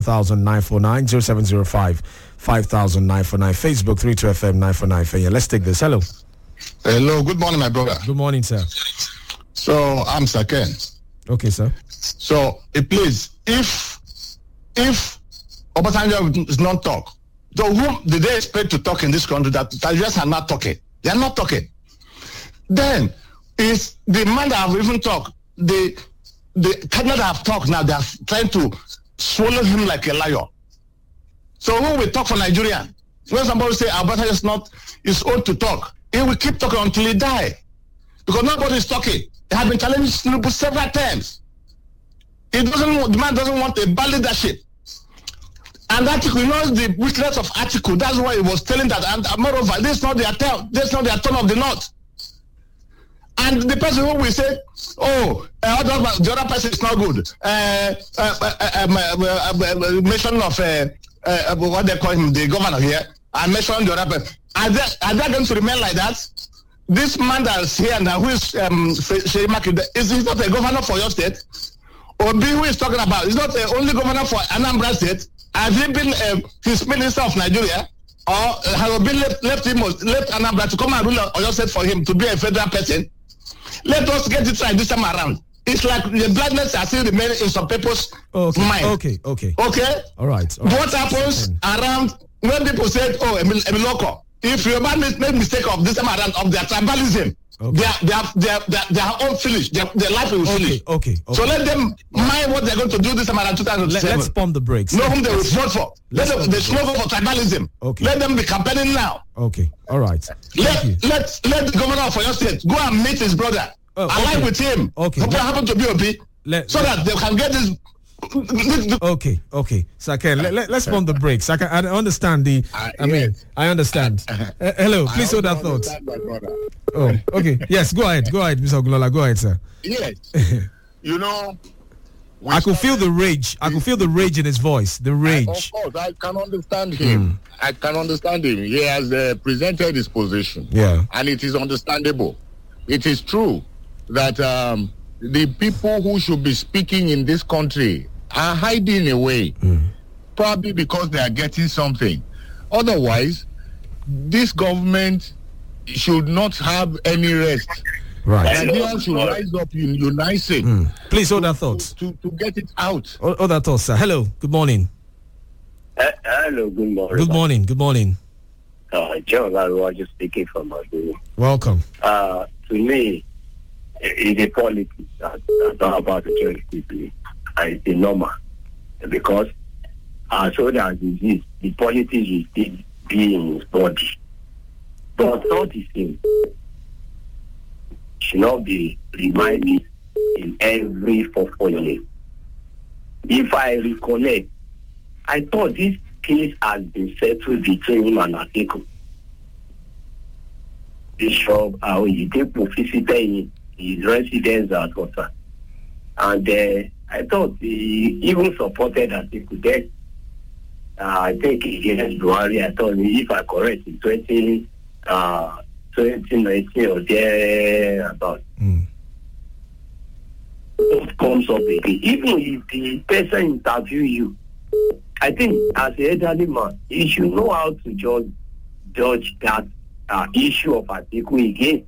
500949, 0705 500949, Facebook 32FM 949. Yeah, let's take this. Hello. Hello, good morning, my brother. Good morning, sir. So, I'm Saken. Okay, sir. So, please, if Obasanjo is not talk, so whom did they expect to talk in this country that Nigerians are not talking? They are not talking. Then, is the man that have even talked, the cabinet that have talked now, they are trying to swallow him like a lion. So who will talk for Nigeria? When somebody say Obasanjo is old to talk, he will keep talking until he die. Because nobody is talking. They have been challenging Tinubu several times. The man doesn't want a bad leadership. And Atiku, you know the weakness of Atiku. That's why he was telling that. And moreover, this is not their turn. This is not their turn of the north. And the person who will say, the other person is not good. Mention of what they call him, the governor here. I mentioned the other person. Are they going to remain like that? This man that's here now, who is Sheyi Makinde, is he not a governor for your state? Obi, who is talking about, is not the only governor for Anambra State? Has he been his minister of Nigeria? Or has Obi left Anambra to come and rule Oyo State for him to be a federal person? Let us get it right this time around. It's like the blindness are still remaining in some people's mind. Okay. All right. What happens around when people say, Emiloko? If your man made mistake of this time around of their tribalism, their own finish, their life will finish. Okay. So let them mind what they're going to do this time around 2007. Let's pump the brakes. Know whom they will vote for. Let them struggle for tribalism. Okay. Let them be campaigning now. Okay. All right. Let the governor of your state go and meet his brother. Align with him. Okay. Who happen to be OP. So that they can get this. Okay. So let's pump the brakes. I understand I understand. Hello, please hold that thought. Oh, okay. Yes, go ahead, Mr. Ogunola. Go ahead, sir. Yes. You know, I could feel the rage. I could feel the rage in his voice. The rage. Of course, I can understand him. He has presented his position. Yeah. And it is understandable. It is true that the people who should be speaking in this country are hiding away, probably because they are getting something. Otherwise, this government should not have any rest. Right. Nigerians should rise up in unison. Please hold that thought. To get it out. Hold that thought, sir. Hello, good morning. Hello, good morning. Good morning. John Laruwa just speaking from Maduro. Welcome. To me, it's a politics that's not about the Jewish people. And it's a normal. Because so that disease, the politics will still be in his body. But not the same. Should not be reminded in every 4 years. If I recollect, I thought this case has been settled between him and Atiku. Bishop Oyedepo visited his residence at Ota. And I thought he even supported Atiku then. I think against Buhari, I thought if I correct in 2019 or there about. What comes up again? Even if the person interview you, I think as an elderly man, you should know how to judge that issue of Atiku again.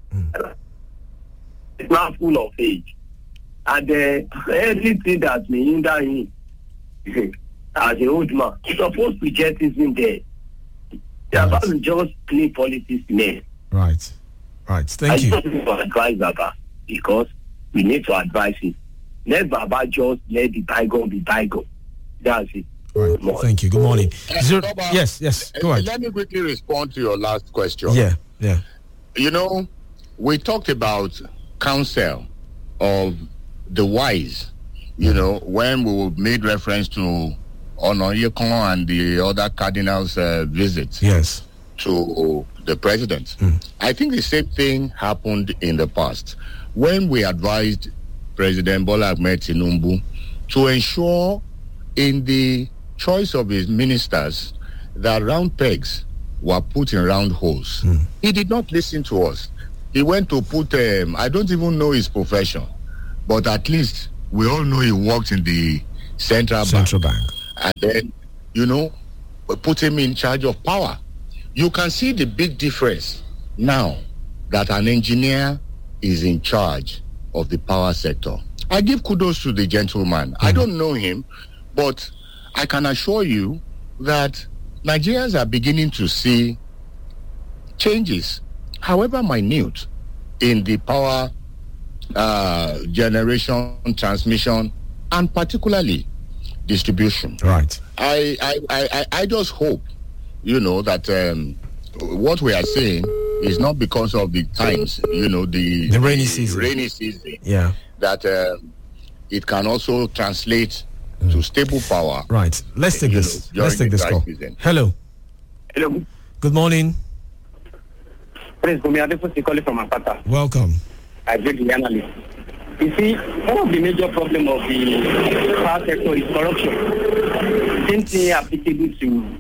It's not full of age. And everything that may hinder him as an old man, he's supposed to get this in there. They're about to just play politics man. Right. Thank you. I just want to advise Baba because we need to advise him. Let Baba just let the bygone be bygone. That's it. Right. Thank you. Good morning. Yes. Go ahead. Let me quickly respond to your last question. Yeah. You know, we talked about counsel of the wise, you know, when we made reference to Onoyekon and the other cardinals' visits to the president. I think the same thing happened in the past when we advised President Bola Ahmed Tinubu to ensure in the choice of his ministers that round pegs were put in round holes. He did not listen to us. He went to put, I don't even know his profession, but at least we all know he worked in the Central Bank. and then, put him in charge of power. You can see the big difference now that an engineer is in charge of the power sector. I give kudos to the gentleman. I don't know him, but I can assure you that Nigerians are beginning to see changes, however minute, in the power generation, transmission, and particularly distribution. Right. I just hope, that what we are saying is not because of the times, the rainy season. Rainy season. Yeah. That it can also translate to stable power. Right. Let's take this. Let's take this call. Season. Hello. Hello. Good morning. Prince Gomiadepo calling from Apata. Welcome. I read the analyst. You see, one of the major problems of the power sector is corruption. Same thing applicable to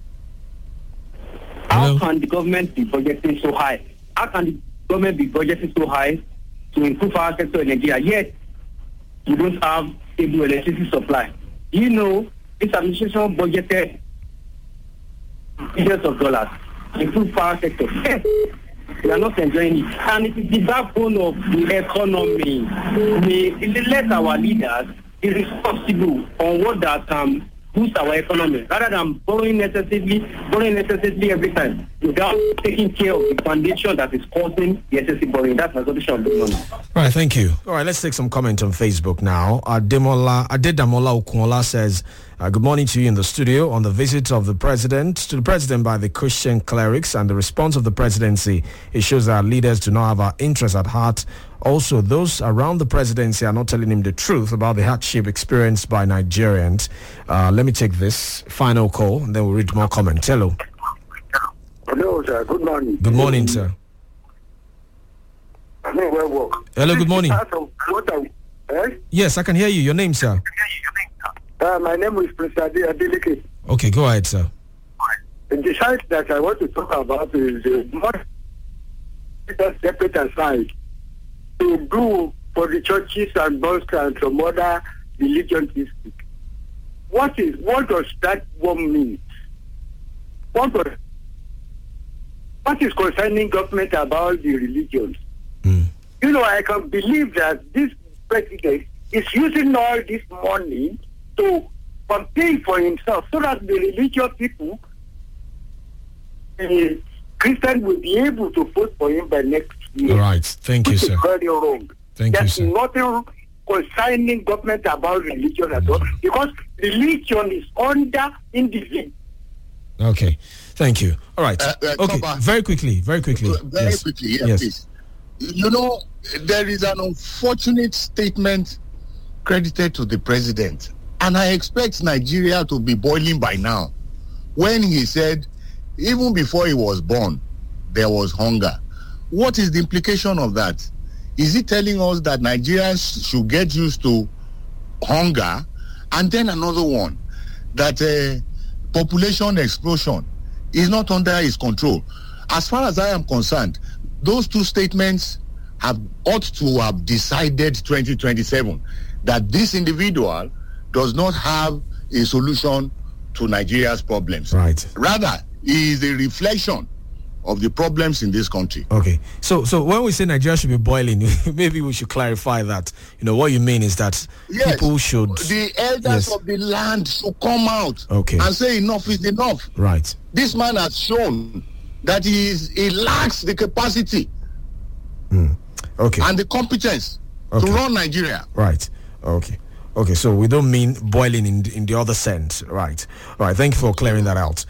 how can the government be budgeting so high? How can the government be budgeting so high to improve our sector in Nigeria? Yet, you don't have stable electricity supply. This administration budgeted billions of dollars to improve power sector. Yes, we are not enjoying it. And it is the backbone of the economy. Let our leaders be responsible on what that boost our economy, rather than borrowing excessively every time, without taking care of the foundation that is causing the excessive borrowing. That's my solution on this one. All right, thank you. All right, let's take some comment on Facebook now. Adedamola Okunola says, good morning to you in the studio. On the visit of the president by the Christian clerics and the response of the presidency, it shows that our leaders do not have our interests at heart. Also, those around the presidency are not telling him the truth about the hardship experienced by Nigerians. Let me take this final call, and then we'll read more comments. Hello. Hello, sir. Good morning. Good morning, sir. Hello, good morning. Yes, I can hear you. Your name, sir? My name is Prince Adeleke. Okay, go ahead, sir. The site that I want to talk about is not separate aside to do for the churches and mosques and some other religions. What does that one mean? What is concerning government about the religions? I can believe that this president is using all this money to campaign for himself so that the religious people, Christians, will be able to vote for him by next year. All right. Thank you, sir. Very wrong. Thank you, sir. There's nothing concerning government about religion at all, because religion is under individual. Okay. Thank you. All right. Okay. Very quickly. Very quickly, please. There is an unfortunate statement credited to the president, and I expect Nigeria to be boiling by now, when he said, even before he was born, there was hunger. What is the implication of that? Is he telling us that Nigerians should get used to hunger? And then another one, that population explosion is not under his control. As far as I am concerned, those two statements ought to have decided 2027 that this individual does not have a solution to Nigeria's problems. Right. Rather, he is a reflection of the problems in this country. Okay. So when we say Nigeria should be boiling, maybe we should clarify that. What you mean is that people should... The elders of the land should come out and say enough is enough. Right. This man has shown that he lacks the capacity and the competence to run Nigeria. Right. Okay, so we don't mean boiling in the other sense. Right. All right, thank you for clearing that out.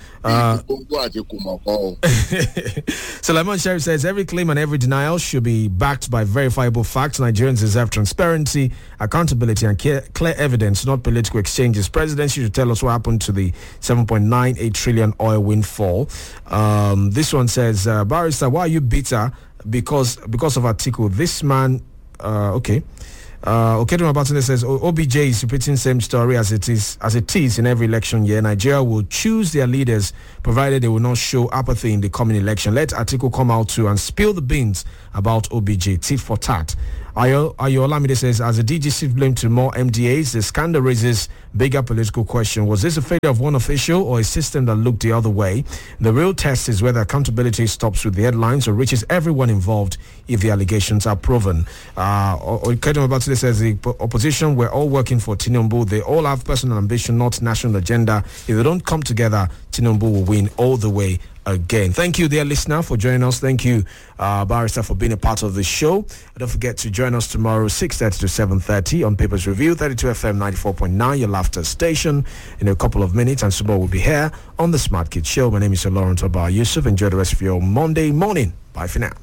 Sulaiman Sharif says, every claim and every denial should be backed by verifiable facts. Nigerians deserve transparency, accountability, and clear evidence, not political exchanges. Presidency should tell us what happened to the 7.98 trillion oil windfall. This one says, Barrister, why are you bitter? Because of Atiku. This man, Okeduma Batune says OBJ is repeating same story as it is in every election year. Nigeria will choose their leaders provided they will not show apathy in the coming election. Let Atiku come out too and spill the beans about OBJ, tit for tat. Ayo Olamide says, as the DG shifts blame to more MDAs, the scandal raises bigger political question. Was this a failure of one official or a system that looked the other way? The real test is whether accountability stops with the headlines or reaches everyone involved if the allegations are proven. Kedem Obatide says the opposition were all working for Tinubu. They all have personal ambition, not national agenda. If they don't come together, Tinubu will win all the way again. Thank you, dear listener, for joining us. Thank you, Barrister, for being a part of the show. Don't forget to join us tomorrow, 6:30 to 7:30 on Papers Review, 32 FM 94.9, your laughter station. In a couple of minutes, and Subo will be here on the Smart Kids Show. My name is Lawrence Obar Yusuf. Enjoy the rest of your Monday morning. Bye for now.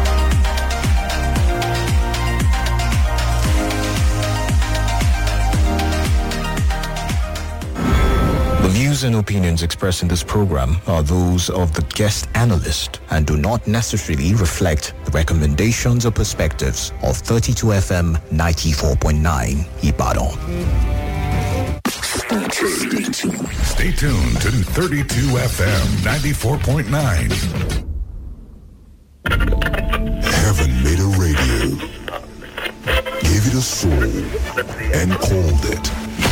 The views and opinions expressed in this program are those of the guest analyst and do not necessarily reflect the recommendations or perspectives of 32 FM 94.9 Ibadan. Stay tuned to 32 FM 94.9. Heaven made a radio, gave it a soul, and called it.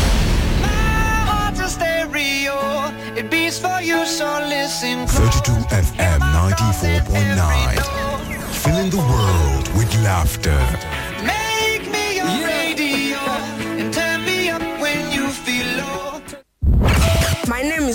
It beats for you, so listen. 32 FM 94.9. Filling the world with laughter. Make me your radio and turn me up when you feel low. My name is